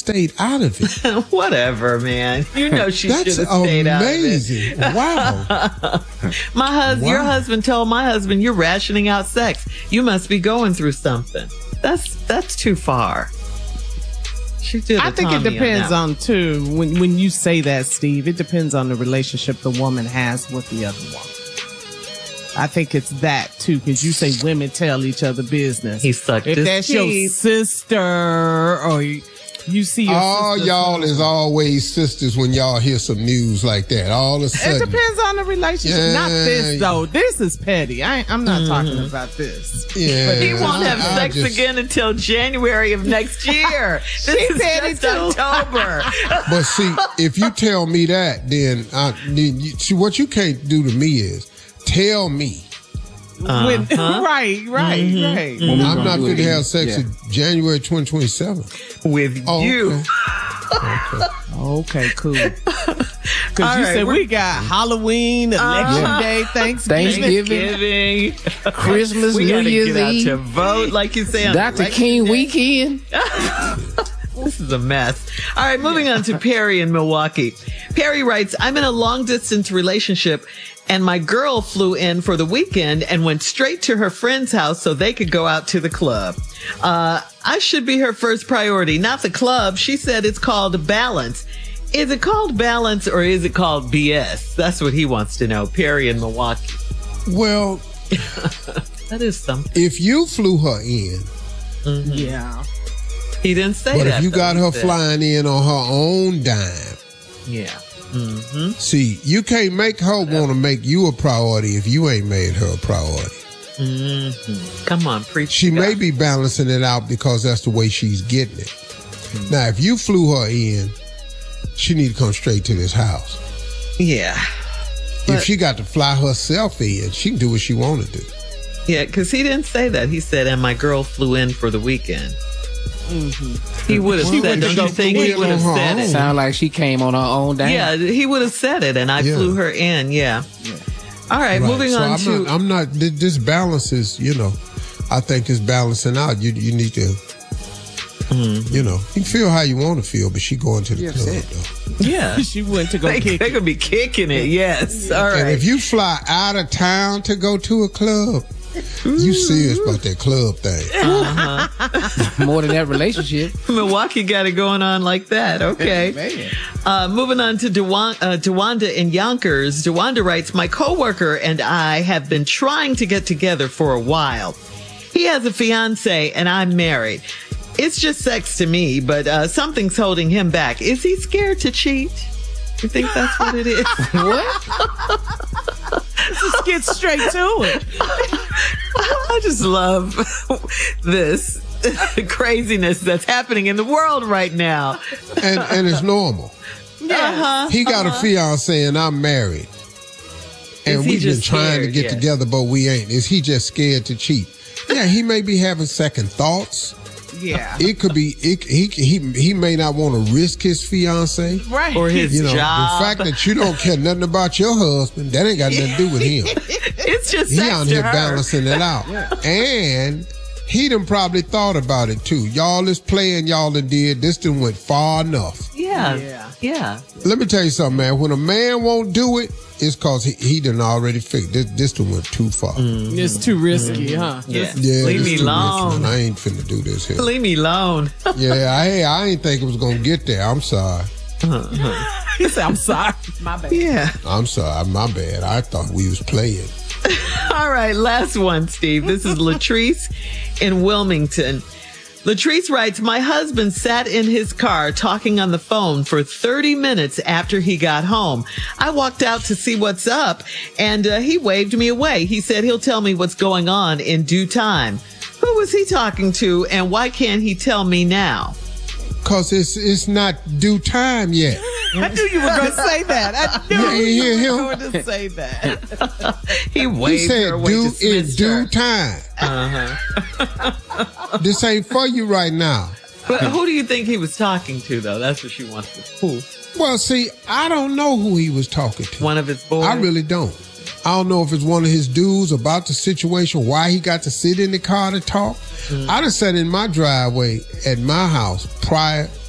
stayed out of it. Whatever, man. You know she should have stayed out of it. That's amazing. Wow. Your husband told my husband, you're rationing out sex. You must be going through something. That's too far. I think it depends on too, when you say that, Steve, it depends on the relationship the woman has with the other woman. I think it's that too, because you say women tell each other business. He sucked if his that's teeth. your sister or you see your all sister, y'all is always sisters when y'all hear some news like that. All of a sudden, it depends on the relationship. Yeah, Not this though. This is petty. I'm not talking about this. Yeah, He won't have sex again until January of next year. This is just October. But see, if you tell me that, then see what you can't do to me is tell me. Right. I'm not going to have sex in January 2027 with you. Okay, cool. Because you said we got Halloween, Election Day, Thanksgiving, Christmas, we New Year's get Eve, out to vote, like you say, on Dr. King Day. weekend. This is a mess. All right, moving on to Perry in Milwaukee. Perry writes, I'm in a long distance relationship and my girl flew in for the weekend and went straight to her friend's house so they could go out to the club. I should be her first priority, not the club. She said it's called balance. Is it called balance or is it called BS? That's what he wants to know. Perry in Milwaukee. Well, that is something. If you flew her in, yeah. He didn't say but that. But if you got her flying in on her own dime, yeah. See, you can't make her want to make you a priority if you ain't made her a priority. Come on, preach. She may be balancing it out because that's the way she's getting it. Now, if you flew her in, she need to come straight to this house. Yeah. If she got to fly herself in, she can do what she want to do. Yeah, because he didn't say that. He said, and my girl flew in for the weekend. He would have said, don't you think he would have said it? Sound like she came on her own dime. Yeah, he would have said it, and I flew her in. Yeah. All right, moving on to... I'm not, this balance is, I think it's balancing out. You need to, you can feel how you want to feel, but she going to the club, though. Yeah. She went to go kick it. They're going to be kicking it, yes. All right. And if you fly out of town to go to a club, you serious about that club thing. More than that relationship. Milwaukee got it going on like that. Okay. Moving on to DeWanda in Yonkers. DeWanda writes, my coworker and I have been trying to get together for a while. He has a fiance and I'm married. It's just sex to me, but something's holding him back. Is he scared to cheat? You think that's what it is? What? Just get straight to it. I just love this craziness that's happening in the world right now. And it's normal. He got a fiance and I'm married. And we've been trying to get together, but we ain't. Is he just scared to cheat? Yeah, he may be having second thoughts. Yeah. It could be, he may not want to risk his fiance. Right. Or his job. The fact that you don't care nothing about your husband, that ain't got nothing to do with him. It's just he sex out to here her. balancing it out. And he done probably thought about it too. Y'all is playing, y'all done did. This done went far enough. Yeah. Let me tell you something, man. When a man won't do it, it's because he done already figured this done went too far. It's too risky, huh? Yeah. Leave me alone. I ain't finna do this here. Leave me alone. I ain't think it was gonna get there. I'm sorry. He said, I'm sorry. My bad. Yeah. I'm sorry. My bad. I thought we was playing. All right, last one, Steve. This is Latrice in Wilmington. Latrice writes, my husband sat in his car talking on the phone for 30 minutes after he got home. I walked out to see what's up, and he waved me away. He said he'll tell me what's going on in due time. Who was he talking to, and why can't he tell me now? Because it's not due time yet. I knew you were going to say that. I knew you were going to say that. He waved her away. He said, it's due time. This ain't for you right now. But who do you think he was talking to, though? That's what she wants to. Who? Well, see, I don't know who he was talking to. One of his boys? I really don't. I don't know if it's one of his dudes about the situation, why he got to sit in the car to talk. I done sat in my driveway at my house prior